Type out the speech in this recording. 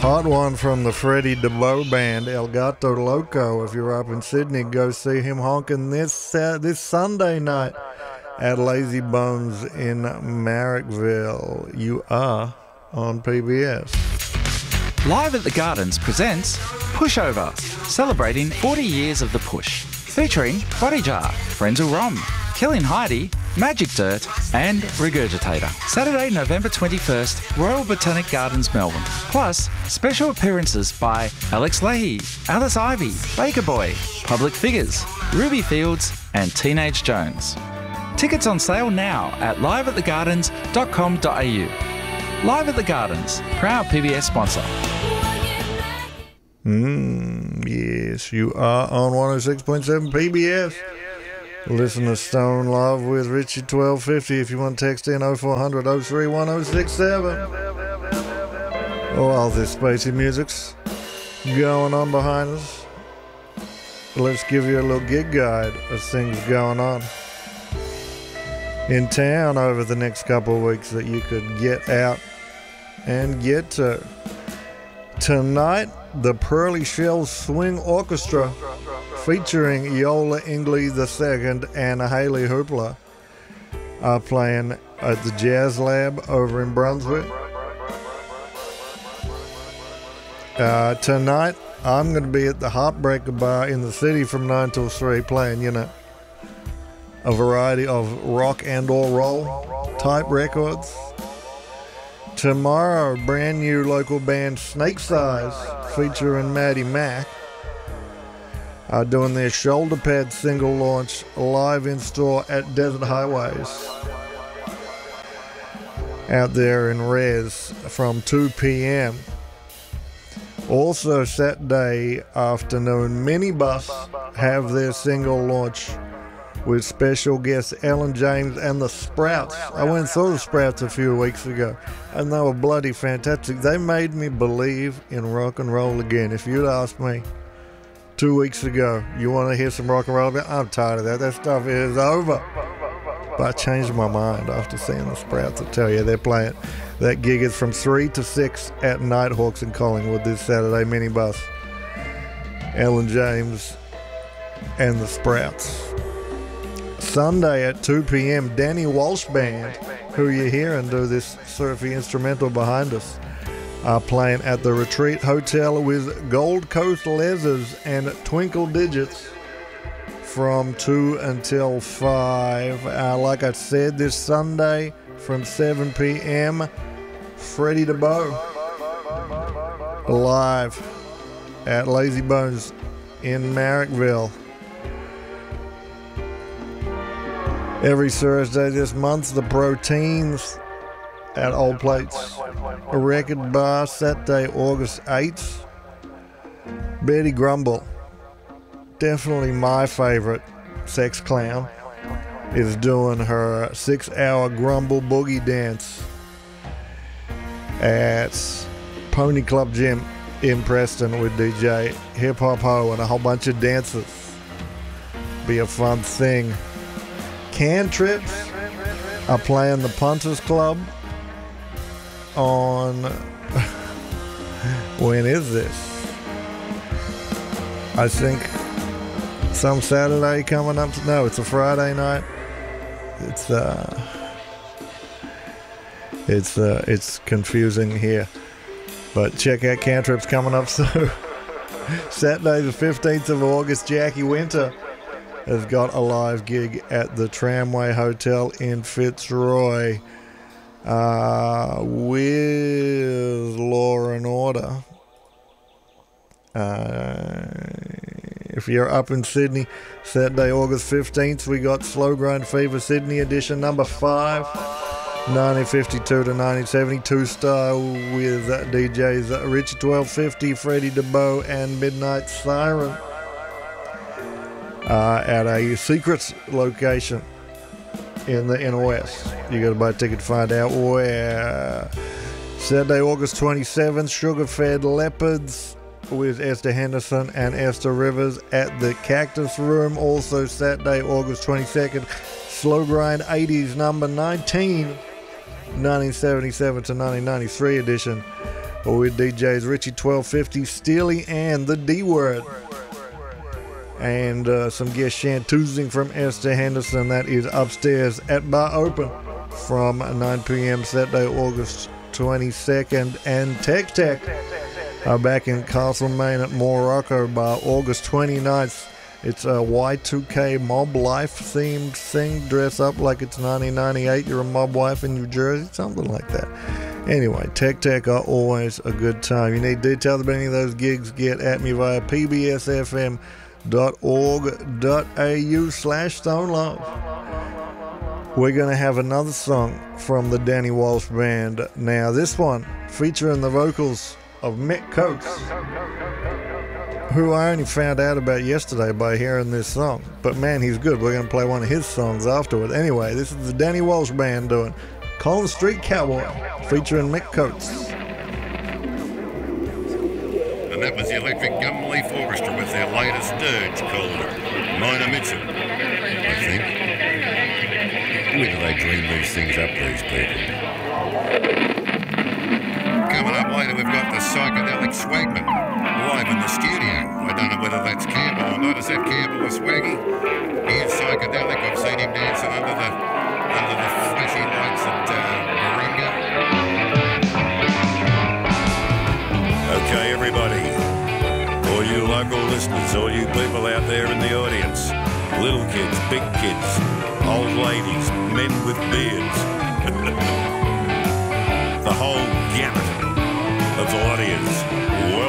Hot one from the Freddie DeBow band, El Gato Loco. If you're up in Sydney, go see him honking this Sunday night at Lazy Bones in Marrickville. You are on PBS. Live at the Gardens presents Pushover, celebrating 40 years of the push. Featuring Body Jar, Frenzel Rom, Killin' Heidi, Magic Dirt and Regurgitator. Saturday, November 21st, Royal Botanic Gardens, Melbourne. Plus, special appearances by Alex Leahy, Alice Ivy, Baker Boy, Public Figures, Ruby Fields and Teenage Jones. Tickets on sale now at liveatthegardens.com.au. Live at the Gardens, proud PBS sponsor. Yes, you are on 106.7 PBS. Listen to Stone Love with Richie 1250 if you want to text in 0400 03 1067. All this spacey music's going on behind us. Let's give you a little gig guide of things going on in town over the next couple of weeks that you could get out and get to. Tonight, the Pearly Shell Swing Orchestra featuring Yola Ingley II and Haley Hoopla are playing at the Jazz Lab over in Brunswick. Tonight, I'm going to be at the Heartbreaker Bar in the city from 9 till 3 playing, a variety of rock and or roll type records. Tomorrow, brand new local band Snake Size featuring Maddie Mack are doing their Shoulder Pad single launch live in store at Desert Highways out there in Res from 2 p.m. Also Saturday afternoon, Minibus have their single launch with special guests Ellen James and the Sprouts. I went and saw the Sprouts a few weeks ago and they were bloody fantastic. They made me believe in rock and roll again. If you'd asked me 2 weeks ago, you want to hear some rock and roll? I'm tired of that. That stuff is over. But I changed my mind after seeing the Sprouts. I tell you, they're playing. That gig is from 3 to 6 at Nighthawks in Collingwood this Saturday. Minibus, Ellen James and the Sprouts. Sunday at 2 p.m, Danny Walsh Band, who you're hearing do this surfy instrumental behind us, are playing at the Retreat Hotel with Gold Coast Leathers and Twinkle Digits from 2 until 5. Like I said, this Sunday from 7 p.m, Freddie DeBow live at Lazy Bones in Marrickville. Every Thursday this month, the Proteins at Old Plates Record Bar, Saturday, August 8th. Betty Grumble, definitely my favorite sex clown, is doing her 6-hour Grumble Boogie Dance at Pony Club Gym in Preston with DJ Hip Hop Ho and a whole bunch of dancers. Be a fun thing. Cantrips are playing the Punters Club on when is this? I think some Saturday coming up. No, it's a Friday night. It's confusing here, but check out Cantrips coming up soon. Saturday the 15th of August, Jackie Winter has got a live gig at the Tramway Hotel in Fitzroy with Law and Order. If you're up in Sydney, Saturday, August 15th, we got Slow Grind Fever Sydney edition number 5, 1952 to 1972 style with DJs Richie 1250, Freddie DeBow and Midnight Siren. At a secret location in the inner west. You got to buy a ticket to find out where. Saturday, August 27th, Sugar Fed Leopards with Esther Henderson and Esther Rivers at the Cactus Room. Also Saturday, August 22nd, Slow Grind 80s number 19, 1977 to 1993 edition with DJs Richie 1250, Steely, and the D Word. And some guest chantoozing from Esther Henderson. That is upstairs at Bar Open from 9 p.m. Saturday, August 22nd. And Tech Tech are back in Castlemaine at Morocco Bar August 29th. It's a Y2K mob life themed thing. Dress up like it's 1998. You're a mob wife in New Jersey, something like that. Anyway, Tech Tech are always a good time. You need details about any of those gigs, get at me via pbsfm.org.au/StoneLove. We're going to have another song from the Danny Walsh Band. Now, this one featuring the vocals of Mick Coates, who I only found out about yesterday by hearing this song. But man, he's good. We're going to play one of his songs afterward. Anyway, this is the Danny Walsh Band doing Collins Street Cowboy featuring Mick Coates. And that was the Electric Gum Leaf Orchestra with their latest dirge called Mona Mitchell, I think. Where do they dream these things up, these people? Coming up later, we've got the Psychedelic Swagman live in the studio. I don't know whether that's Campbell or not. Is that Campbell or Swaggy? He is psychedelic. I've seen him dancing under the flashy lights at Moringa. Okay, everybody. All you local listeners, all you people out there in the audience, little kids, big kids, old ladies, men with beards, the whole gamut of the audience. Welcome.